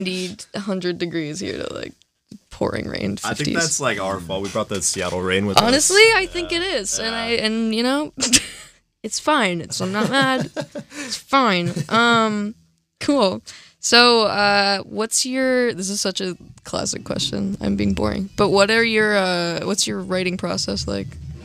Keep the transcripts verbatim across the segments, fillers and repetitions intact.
ninety, one hundred degrees here to like pouring rain. fifties. I think that's like our fault. We brought that Seattle rain with Honestly, us. I think it is, yeah. and I and you know, it's fine. It's I'm not mad. It's fine. Um, cool. So, uh, what's your? This is such a classic question. I'm being boring, but what are your? Uh, what's your writing process like?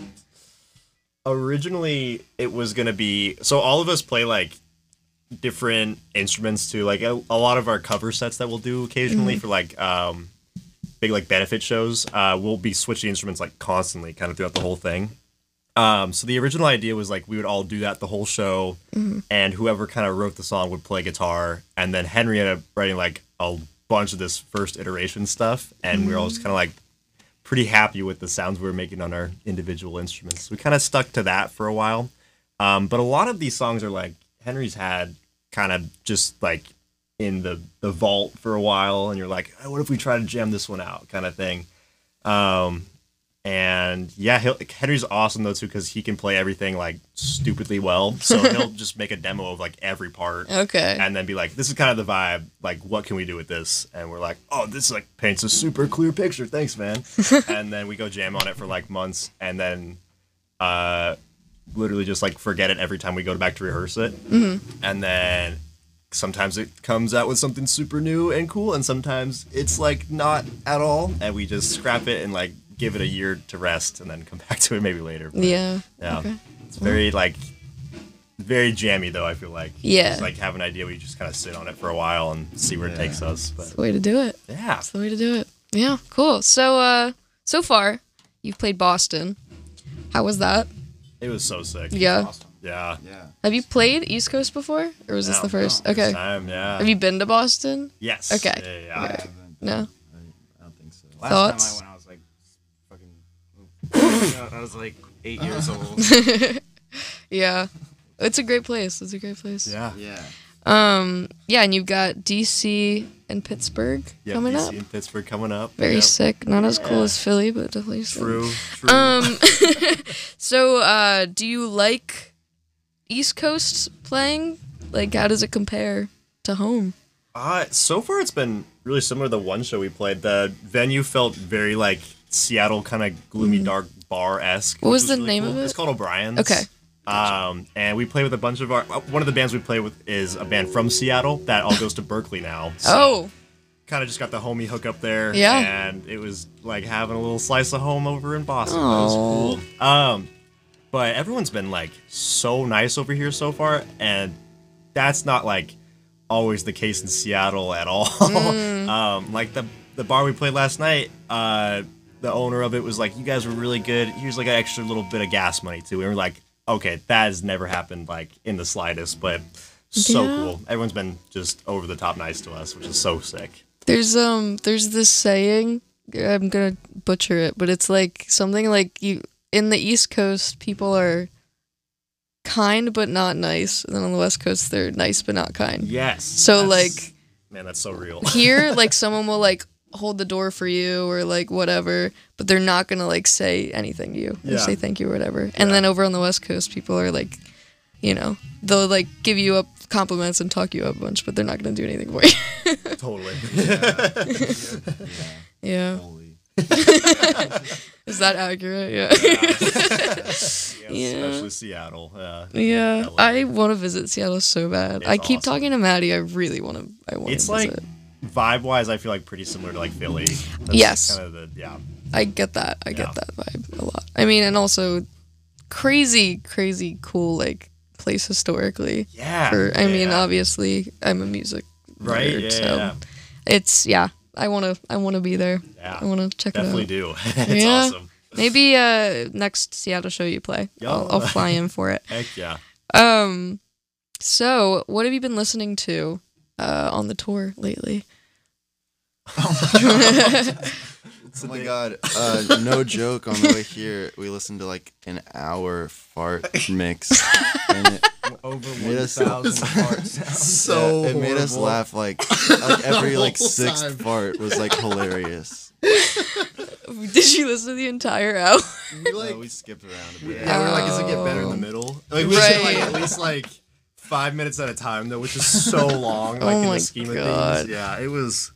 Originally, it was gonna be so all of us play like different instruments too. Like a, a lot of our cover sets that we'll do occasionally mm-hmm. for like um, big like benefit shows. Uh, we'll be switching instruments like constantly, kind of throughout the whole thing. Um, so the original idea was like we would all do that the whole show, mm-hmm. and whoever kind of wrote the song would play guitar, and then Henry ended up writing like a bunch of this first iteration stuff, and mm-hmm. we were all just kind of like pretty happy with the sounds we were making on our individual instruments. We kind of stuck to that for a while, um, but a lot of these songs are like Henry's had kind of just like in the the vault for a while, and you're like, oh, what if we try to jam this one out, kind of thing. Um, And yeah, he'll, Henry's awesome though too because he can play everything like stupidly well. So he'll just make a demo of like every part, okay, and then be like, "This is kind of the vibe. Like, what can we do with this?" And we're like, "Oh, this like paints a super clear picture. Thanks, man." And then we go jam on it for like months, and then uh, literally just like forget it every time we go back to rehearse it. Mm-hmm. And then sometimes it comes out with something super new and cool, and sometimes it's like not at all, and we just scrap it and like give it a year to rest and then come back to it maybe later. But, yeah. Yeah. Okay. It's very like very jammy though, I feel like. Yeah. Just like have an idea where you just kind of sit on it for a while and see where yeah. it takes us. But that's the way to do it. Yeah. That's the way to do it. Yeah, cool. So uh so far you've played Boston. How was that? It was so sick. Yeah. Awesome. Yeah. Yeah. Have you played East Coast before? Or was this No, the first? no, okay. First time, yeah. Have you been to Boston? Yes. Okay. Yeah, yeah, Okay. yeah. No. I, I don't think so. Last Thoughts? time I went, I was like fucking. I was like eight years old. Yeah. It's a great place. It's a great place. Yeah. Yeah. Um, yeah, and you've got D C and Pittsburgh Yeah, coming D C up. and Pittsburgh coming up. Very Yep. sick. Not as cool Yeah. as Philly, but definitely sick. True. True. Um, so, uh, do you like East Coast playing? Like, how does it compare to home? Uh, so far it's been really similar to the one show we played. The venue felt very like Seattle kind of gloomy, dark bar-esque. What was which the really name cool. of it? It's called O'Brien's. Okay. Um, and we play with a bunch of our, one of the bands we play with is a band from Seattle that all goes to Berkeley now. So Oh, kind of just got the homie hook up there. Yeah. And it was like having a little slice of home over in Boston. That Aw. was cool. Um, but everyone's been like so nice over here so far. And that's not like always the case in Seattle at all. Mm. um, like the, the bar we played last night, uh, the owner of it was like, you guys were really good. Here's like an extra little bit of gas money too. And we're like, okay, that has never happened like in the slightest, but so Yeah. cool. Everyone's been just over the top nice to us, which is so sick. there's um, there's this saying. I'm gonna butcher it, but it's like something like you in the East Coast, people are kind but not nice, and then on the West Coast, they're nice but not kind. Yes. So, that's- like, man, that's so real. Here, like, someone will like hold the door for you or like whatever, but they're not gonna like say anything to you or Yeah. say thank you or whatever. And Yeah. then over on the West Coast, people are like, you know, they'll like give you up compliments and talk you up a bunch, but they're not gonna do anything for you. Totally. Yeah. Holy. Is that accurate? Yeah. Yeah, Yeah. Especially Seattle. Yeah. Yeah. love I it. want to visit Seattle so bad. It's I keep awesome. talking to Maddie. I really want to. I want It's to like visit. vibe wise, I feel like pretty similar to like Philly. That's Yes. Kind of the yeah. I get that. I Yeah. get that vibe a lot. I mean, and also crazy, crazy cool like place historically. Yeah. For I mean, yeah. obviously, I'm a music Right. nerd, Yeah, so yeah. it's yeah. I wanna. I wanna be there. Yeah. I wanna check Definitely it do. out. It's Yeah. awesome. Maybe uh next Seattle show you play, Yeah. I'll, I'll fly in for it. Heck yeah. Um, so what have you been listening to uh on the tour lately? Oh my god, uh, no joke, on the way here, we listened to like an hour fart mix. And it Over made one us thousand parts. So yeah, it made us horrible. laugh like, like every like whole sixth time. fart was like hilarious. Did you listen to the entire hour? We Uh, like we skipped around a bit. yeah, we're like, does it get better in the Oh. middle? Like we Right. should like at least like five minutes at a time though, which is so long. Like Oh in my the scheme of God. things. Yeah, it was.